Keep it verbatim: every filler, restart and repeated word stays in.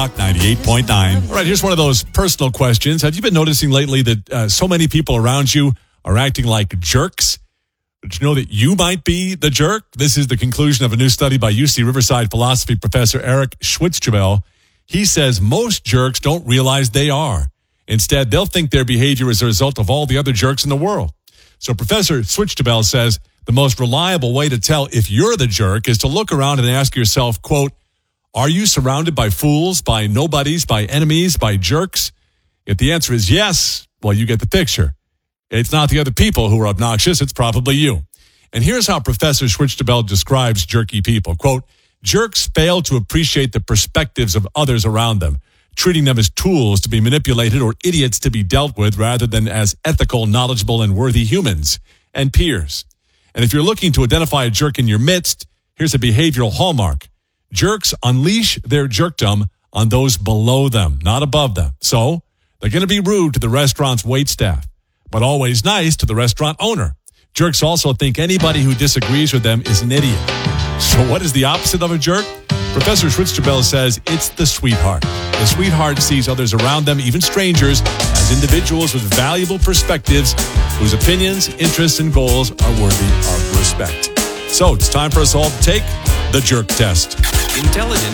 Rock ninety-eight point nine. All right, here's one of those personal questions. Have you been noticing lately that uh, so many people around you are acting like jerks? Did you know that you might be the jerk? This is the conclusion of a new study by U C Riverside philosophy professor Eric Schwitzgebel. He says most jerks don't realize they are. Instead, they'll think their behavior is a result of all the other jerks in the world. So Professor Schwitzgebel says the most reliable way to tell if you're the jerk is to look around and ask yourself, quote, are you surrounded by fools, by nobodies, by enemies, by jerks? If the answer is yes, well, you get the picture. It's not the other people who are obnoxious, it's probably you. And here's how Professor Schwitzgebel describes jerky people. Quote, jerks fail to appreciate the perspectives of others around them, treating them as tools to be manipulated or idiots to be dealt with rather than as ethical, knowledgeable, and worthy humans and peers. And if you're looking to identify a jerk in your midst, here's a behavioral hallmark. Jerks unleash their jerkdom on those below them, not above them. So they're going to be rude to the restaurant's waitstaff, but always nice to the restaurant owner. Jerks also think anybody who disagrees with them is an idiot. So what is the opposite of a jerk? Professor Schwitzgebel says it's the sweetheart. The sweetheart sees others around them, even strangers, as individuals with valuable perspectives whose opinions, interests, and goals are worthy of respect. So it's time for us all to take the jerk test. Intelligent